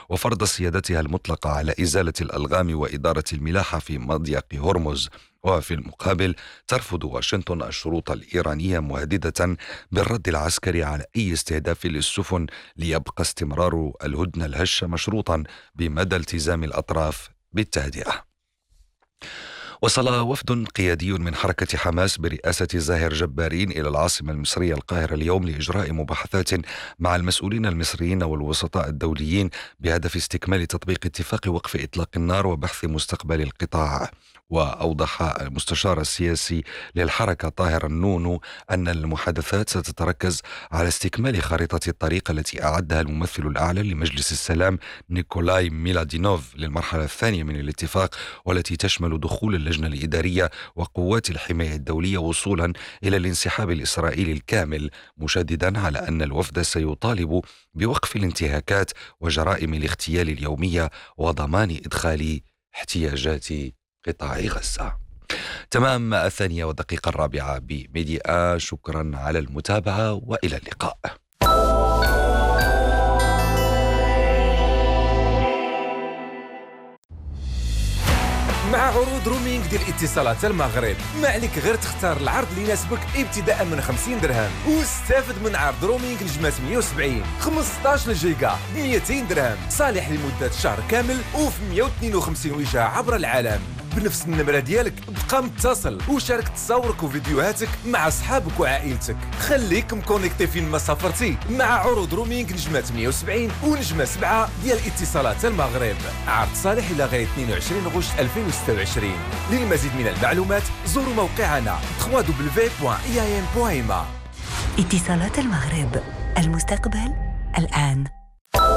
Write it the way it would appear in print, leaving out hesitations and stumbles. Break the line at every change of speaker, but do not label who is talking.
وفرض سيادتها المطلقة على إزالة الألغام وإدارة الملاحة في مضيق هرمز. وفي المقابل ترفض واشنطن الشروط الإيرانية مهددة بالرد العسكري على أي استهداف للسفن، ليبقى استمرار الهدنة الهشة مشروطا بمدى التزام الأطراف بالتهدئة. وصل وفد قيادي من حركة حماس برئاسة زاهر جبارين إلى العاصمة المصرية القاهرة اليوم لإجراء مباحثات مع المسؤولين المصريين والوسطاء الدوليين بهدف استكمال تطبيق اتفاق وقف إطلاق النار وبحث مستقبل القطاع. وأوضح المستشار السياسي للحركة طاهر النونو أن المحادثات ستتركز على استكمال خارطة الطريق التي أعدها الممثل الأعلى لمجلس السلام نيكولاي ميلادينوف للمرحلة الثانية من الاتفاق، والتي تشمل دخول اللجنة الإدارية وقوات الحماية الدولية وصولا إلى الانسحاب الإسرائيلي الكامل، مشددا على أن الوفد سيطالب بوقف الانتهاكات وجرائم الاغتيال اليومية وضمان إدخال احتياجات قطاع غزة. تمام 2:04 بميديا. شكرا على المتابعة وإلى اللقاء.
مع عروض رومينج ديال اتصالات المغرب، ما عليك غير تختار العرض اللي يناسبك ابتداء من 50 درهم، واستافد من عرض رومينج نجمة 170 15 جيجا ب 200 درهم صالح لمدة شهر كامل وفي 152 وجهة عبر العالم. بنفس النمرة ديالك بقى متصل وشارك تصاورك وفيديوهاتك مع أصحابك وعائلتك. خليك مكونيكتي فين ما سافرتي مع عروض رومينج نجمة 170 ونجمة 7 ديال اتصالات المغرب. عرض صالح إلى غاية 22 غشت 2026. للمزيد من المعلومات زوروا موقعنا www.iam.ma.
اتصالات المغرب، المستقبل الآن.